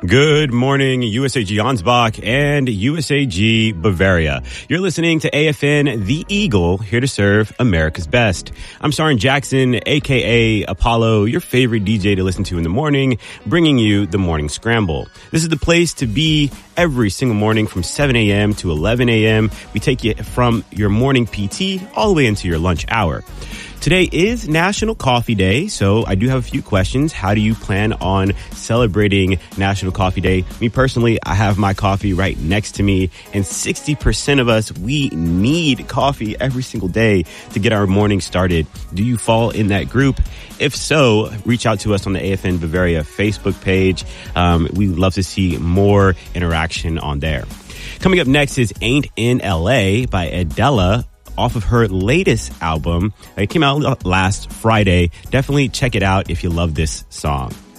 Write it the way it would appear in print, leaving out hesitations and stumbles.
Good morning, USAG Ansbach and USAG Bavaria. You're listening to AFN The Eagle, here to serve America's best. I'm Sarin Jackson, aka Apollo, your favorite DJ to listen to in the morning, bringing you the Morning Scramble. This is the place to be every single morning from 7 a.m. to 11 a.m. We take you from your morning PT all the way into your lunch hour. Today is National Coffee Day, so I do have a few questions. How do you plan on celebrating National Coffee Day? Me personally, I have my coffee right next to me, and 60% of us, we need coffee every single day to get our morning started. Do you fall in that group? If so, reach out to us on the AFN Bavaria Facebook page. We'd love to see more interaction on there. Coming up next is Ain't in LA by Adele, off of her latest album. It came out last Friday. Definitely check it out if you love this song.